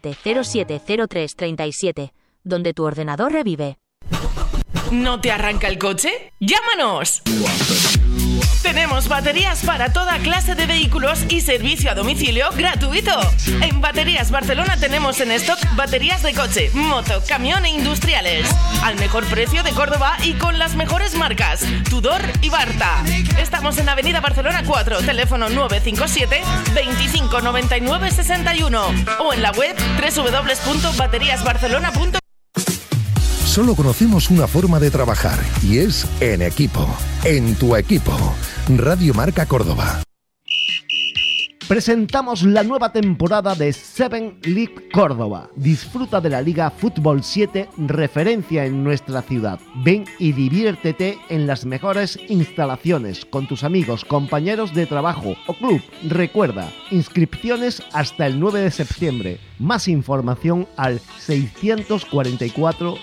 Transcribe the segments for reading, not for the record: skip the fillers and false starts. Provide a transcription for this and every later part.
070337, donde tu ordenador revive. ¿No te arranca el coche? ¡Llámanos! Tenemos baterías para toda clase de vehículos y servicio a domicilio gratuito. En Baterías Barcelona tenemos en stock baterías de coche, moto, camión e industriales. Al mejor precio de Córdoba y con las mejores marcas, Tudor y Barta. Estamos en Avenida Barcelona 4, teléfono 957 25 99 61 o en la web www.bateriasbarcelona.com. Solo conocemos una forma de trabajar y es en equipo, en tu equipo. Radio Marca Córdoba. Presentamos la nueva temporada de 7 League Córdoba. Disfruta de la Liga Fútbol 7, referencia en nuestra ciudad. Ven y diviértete en las mejores instalaciones con tus amigos, compañeros de trabajo o club. Recuerda, inscripciones hasta el 9 de septiembre. Más información al 644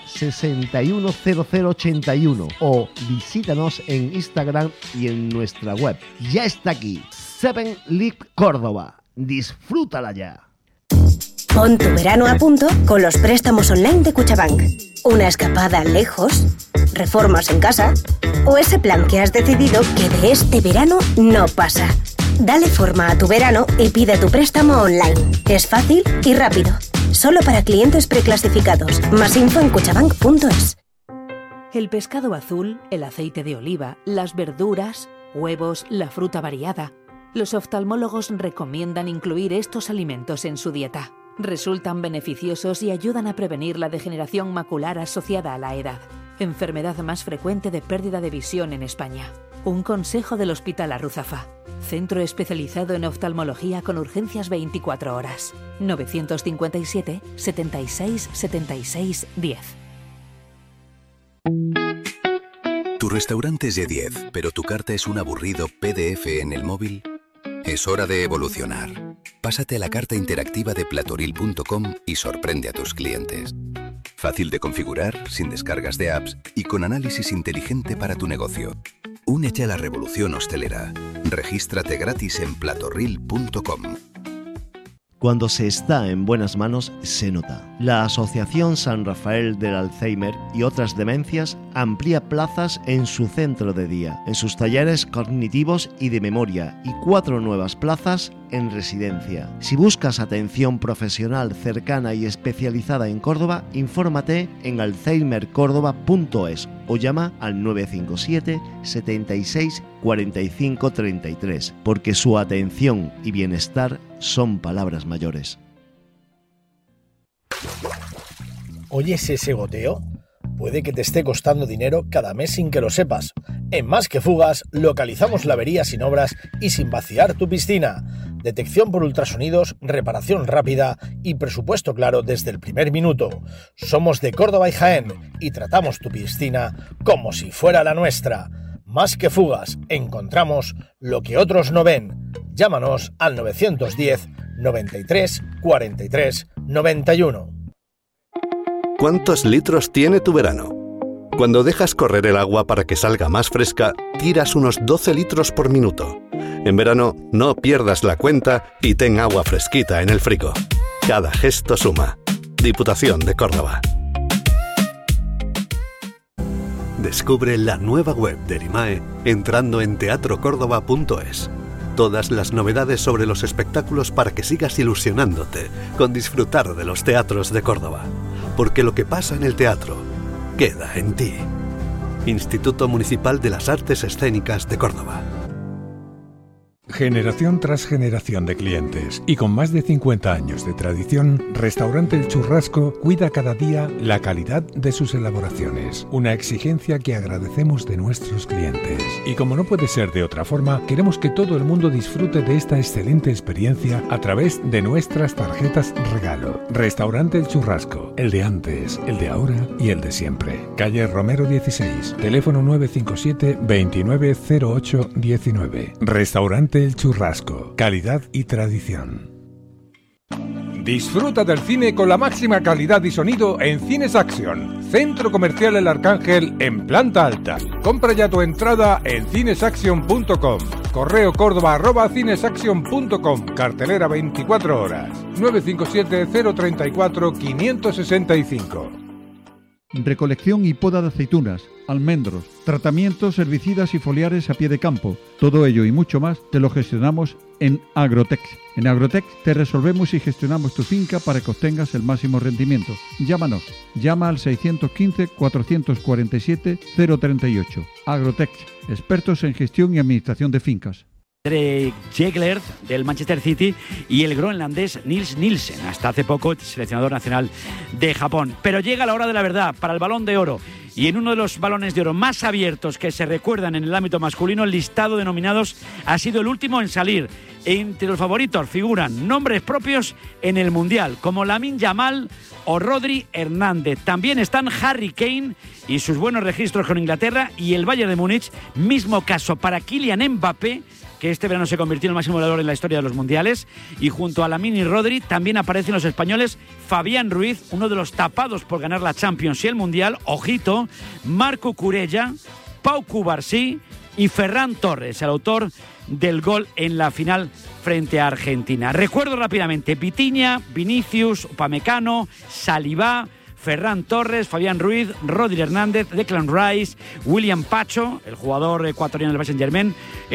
610081 o visítanos en Instagram y en nuestra web. Ya está aquí. 7 League Córdoba. Disfrútala ya. Pon tu verano a punto con los préstamos online de Cuchabank. Una escapada lejos, reformas en casa o ese plan que has decidido que de este verano no pasa. Dale forma a tu verano y pide tu préstamo online. Es fácil y rápido. Solo para clientes preclasificados. Más info en cuchabank.es. El pescado azul, el aceite de oliva, las verduras, huevos, la fruta variada. Los oftalmólogos recomiendan incluir estos alimentos en su dieta. Resultan beneficiosos y ayudan a prevenir la degeneración macular asociada a la edad, enfermedad más frecuente de pérdida de visión en España. Un consejo del Hospital Arruzafa, centro especializado en oftalmología con urgencias 24 horas. 957 76 76 10. Tu restaurante es de 10, pero tu carta es un aburrido PDF en el móvil. Es hora de evolucionar. Pásate a la carta interactiva de platoril.com y sorprende a tus clientes. Fácil de configurar, sin descargas de apps y con análisis inteligente para tu negocio. Únete a la revolución hostelera. Regístrate gratis en platoril.com. Cuando se está en buenas manos, se nota. La Asociación San Rafael del Alzheimer y otras demencias amplía plazas en su centro de día, en sus talleres cognitivos y de memoria, y 4 nuevas plazas en residencia. Si buscas atención profesional cercana y especializada en Córdoba, infórmate en alzheimercordoba.es o llama al 957 76 45 33, porque su atención y bienestar son palabras mayores. ¿Oyes ese goteo? Puede que te esté costando dinero cada mes sin que lo sepas. En Más que Fugas localizamos la avería sin obras y sin vaciar tu piscina. Detección por ultrasonidos, reparación rápida y presupuesto claro desde el primer minuto. Somos de Córdoba y Jaén y tratamos tu piscina como si fuera la nuestra. Más que Fugas, encontramos lo que otros no ven. Llámanos al 910 93 43 91. ¿Cuántos litros tiene tu verano? Cuando dejas correr el agua para que salga más fresca, tiras unos 12 litros por minuto. En verano, no pierdas la cuenta y ten agua fresquita en el frigo. Cada gesto suma. Diputación de Córdoba. Descubre la nueva web de Erimae entrando en teatrocórdoba.es. Todas las novedades sobre los espectáculos para que sigas ilusionándote con disfrutar de los teatros de Córdoba. Porque lo que pasa en el teatro queda en ti. Instituto Municipal de las Artes Escénicas de Córdoba. Generación tras generación de clientes y con más de 50 años de tradición, Restaurante El Churrasco cuida cada día la calidad de sus elaboraciones, una exigencia que agradecemos de nuestros clientes. Y como no puede ser de otra forma, queremos que todo el mundo disfrute de esta excelente experiencia a través de nuestras tarjetas regalo. Restaurante El Churrasco, el de antes, el de ahora y el de siempre. Calle Romero 16, teléfono 957 2908 19. Restaurante El Churrasco, calidad y tradición. Disfruta del cine con la máxima calidad y sonido en Cines Action, Centro Comercial El Arcángel en planta alta. Compra ya tu entrada en cinesaction.com. Correo Córdoba@cinesaction.com. Cartelera 24 horas. 957-034-565. Recolección y poda de aceitunas, almendros, tratamientos, herbicidas y foliares a pie de campo. Todo ello y mucho más te lo gestionamos en Agrotex. En Agrotex te resolvemos y gestionamos tu finca para que obtengas el máximo rendimiento. Llámanos. Llama al 615-447-038. Agrotex, expertos en gestión y administración de fincas. Jegler del Manchester City y el groenlandés Nils Nielsen, hasta hace poco seleccionador nacional de Japón. Pero llega la hora de la verdad para el Balón de Oro, y en uno de los balones de oro más abiertos que se recuerdan en el ámbito masculino, el listado de nominados ha sido el último en salir. Entre los favoritos figuran nombres propios en el Mundial, como Lamine Yamal o Rodri Hernández. También están Harry Kane y sus buenos registros con Inglaterra y el Bayern de Múnich. Mismo caso para Kylian Mbappé, que este verano se convirtió en el máximo goleador en la historia de los mundiales. Y junto a Lamine y Rodri también aparecen los españoles Fabián Ruiz, uno de los tapados por ganar la Champions y el Mundial, ojito, Marco Curella, Pau Cubarsí y Ferran Torres, el autor del gol en la final frente a Argentina. Recuerdo rápidamente: Vitinha, Vinicius, Upamecano, Saliba, Ferran Torres, Fabián Ruiz, Rodri Hernández, Declan Rice, William Pacho, el jugador ecuatoriano del Paris Saint-Germain,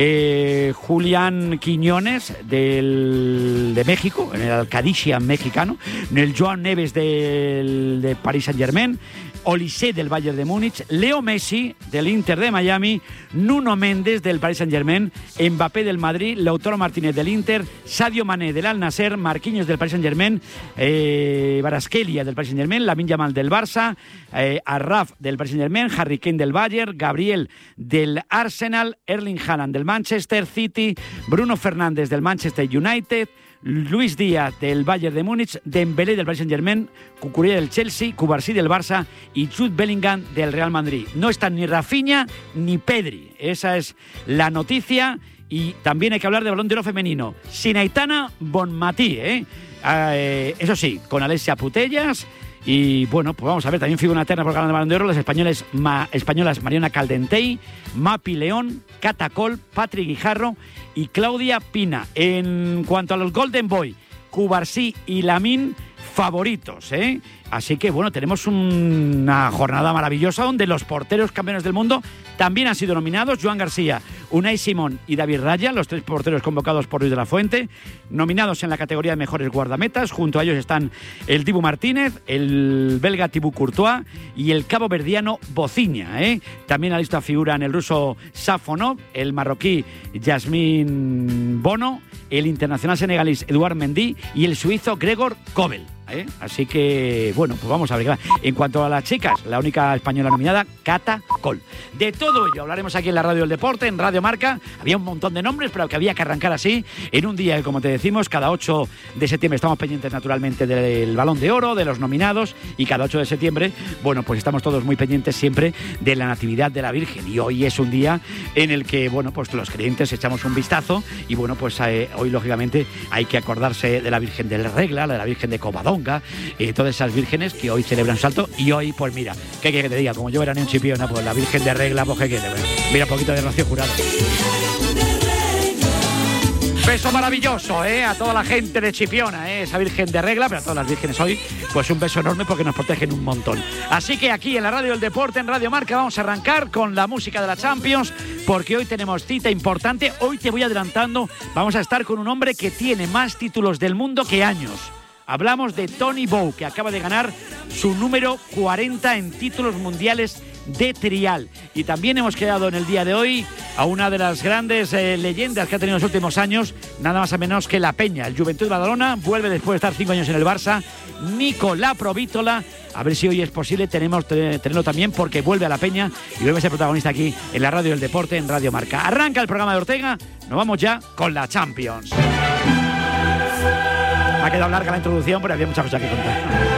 Julián Quiñones de México, en el Alcadisia mexicano, el Joan Neves de Paris Saint-Germain, Olise del Bayern de Múnich, Leo Messi del Inter de Miami, Nuno Méndez del Paris Saint-Germain, Mbappé del Madrid, Lautaro Martínez del Inter, Sadio Mané del Al Nassr, Marquinhos del Paris Saint-Germain, Kvaratskhelia del Paris Saint-Germain, Lamine Yamal del Barça, Arraf del Paris Saint-Germain, Harry Kane del Bayern, Gabriel del Arsenal, Erling Haaland del Manchester City, Bruno Fernández del Manchester United, Luis Díaz del Bayern de Múnich, Dembélé del Paris Saint-Germain, Cucurella del Chelsea, Cubarsí del Barça y Jude Bellingham del Real Madrid. No están ni Rafinha ni Pedri. Esa es la noticia. Y también hay que hablar de Balón de Oro femenino. Sin Aitana Bonmatí, eso sí, con Alessia Putellas. Y bueno, pues vamos a ver, también figura una terna por ganar el Balón de Oro las españolas Mariona Caldentey, Mapi León, Cata Col, Patri Guijarro y Claudia Pina. En cuanto a los Golden Boy, Cubarsí y Lamine, favoritos, Así que bueno, tenemos una jornada maravillosa donde los porteros campeones del mundo también han sido nominados. Joan García, Unai Simón y David Raya, los tres porteros convocados por Luis de la Fuente, nominados en la categoría de mejores guardametas. Junto a ellos están el Dibu Martínez, el belga Thibaut Courtois y el caboverdiano Bocinha. También a la lista figuran el ruso Safonov, el marroquí Yasmín Bono, el internacional senegalés Eduard Mendy y el suizo Gregor Kobel. Así que, bueno, pues vamos a ver. En cuanto a las chicas, la única española nominada, Cata Col. De todo ello hablaremos aquí en la Radio del Deporte, en Radio Marca. Había un montón de nombres, pero que había que arrancar así, en un día que, como te decimos, cada 8 de septiembre estamos pendientes naturalmente del Balón de Oro, de los nominados, y cada 8 de septiembre, bueno, pues estamos todos muy pendientes siempre de la Natividad de la Virgen. Y hoy es un día en el que, bueno, pues los creyentes echamos un vistazo y, bueno, pues hoy, lógicamente, hay que acordarse de la Virgen de la Regla, de la Virgen de Covadonga, todas esas vírgenes que hoy celebran su salto. Y hoy, pues mira, ¿qué quiere que te diga? Como yo era ni un chipiona, pues la Virgen de Regla, pues ¿qué quiere? Mira, un poquito de Rocío Jurado. Beso maravilloso, a toda la gente de Chipiona, esa Virgen de Regla, pero a todas las vírgenes hoy, pues un beso enorme porque nos protegen un montón. Así que aquí en la Radio del Deporte, en Radio Marca, vamos a arrancar con la música de la Champions, porque hoy tenemos cita importante. Hoy te voy adelantando, vamos a estar con un hombre que tiene más títulos del mundo que años. Hablamos de Tony Bowe, que acaba de ganar su número 40 en títulos mundiales de trial. Y también hemos quedado en el día de hoy a una de las grandes leyendas que ha tenido en los últimos años, nada más o menos que La Peña. El Juventud de Badalona vuelve después de estar 5 años en el Barça. Nico Laprovítola, a ver si hoy es posible tenerlo también, porque vuelve a La Peña y vuelve a ser protagonista aquí en la Radio del Deporte, en Radio Marca. Arranca el programa de Ortega, nos vamos ya con la Champions. Me ha quedado larga la introducción, pero había muchas cosas que contar.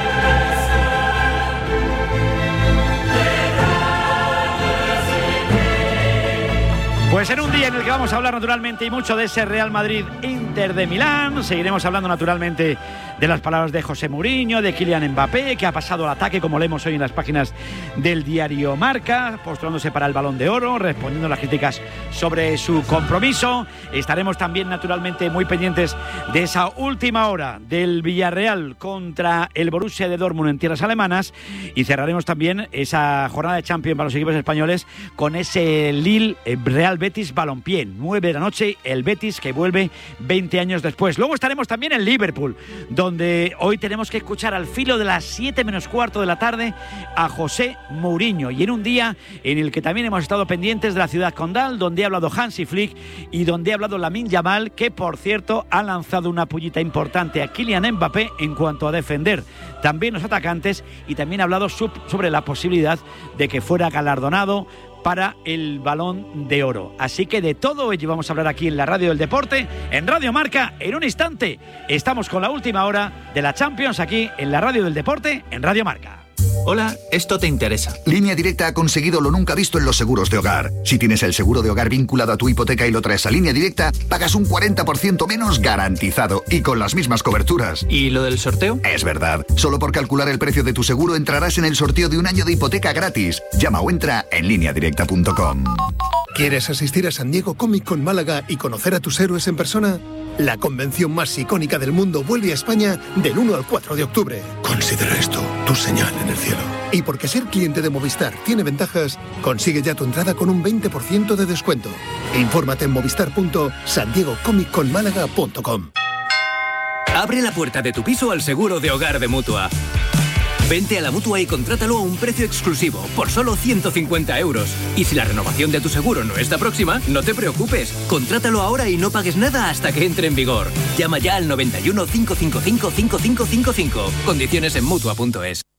Pues en un día en el que vamos a hablar naturalmente y mucho de ese Real Madrid-Inter de Milán, seguiremos hablando naturalmente de las palabras de José Mourinho, de Kylian Mbappé, que ha pasado al ataque, como leemos hoy en las páginas del diario Marca, postulándose para el Balón de Oro, respondiendo a las críticas sobre su compromiso. Estaremos también, naturalmente, muy pendientes de esa última hora del Villarreal contra el Borussia de Dortmund en tierras alemanas, y cerraremos también esa jornada de Champions para los equipos españoles con ese Lille Real Betis Balompié, 9 de la noche, el Betis que vuelve 20 años después. Luego estaremos también en Liverpool, donde hoy tenemos que escuchar al filo de las 7 menos cuarto de la tarde a José Mourinho, y en un día en el que también hemos estado pendientes de la ciudad condal, donde ha hablado Hansi Flick y donde ha hablado Lamine Yamal, que por cierto ha lanzado una pullita importante a Kylian Mbappé en cuanto a defender también los atacantes, y también ha hablado sobre la posibilidad de que fuera galardonado para el Balón de Oro. Así que de todo ello vamos a hablar aquí en la Radio del Deporte, en Radio Marca. En un instante estamos con la última hora de la Champions aquí en la Radio del Deporte, en Radio Marca. Hola, esto te interesa. Línea Directa ha conseguido lo nunca visto en los seguros de hogar. Si tienes el seguro de hogar vinculado a tu hipoteca y lo traes a Línea Directa, pagas un 40% menos garantizado y con las mismas coberturas. ¿Y lo del sorteo? Es verdad. Solo por calcular el precio de tu seguro entrarás en el sorteo de un año de hipoteca gratis. Llama o entra en lineadirecta.com. ¿Quieres asistir a San Diego Comic Con Málaga y conocer a tus héroes en persona? La convención más icónica del mundo vuelve a España del 1 al 4 de octubre. Considera esto tu señal en el cielo. Y porque ser cliente de Movistar tiene ventajas, consigue ya tu entrada con un 20% de descuento. Infórmate en movistar.sandiegocomicconmálaga.com. Abre la puerta de tu piso al seguro de hogar de Mutua. Vente a la Mutua y contrátalo a un precio exclusivo, por solo 150 €. Y si la renovación de tu seguro no está próxima, no te preocupes. Contrátalo ahora y no pagues nada hasta que entre en vigor. Llama ya al 91 555 5555. Condiciones en Mutua.es.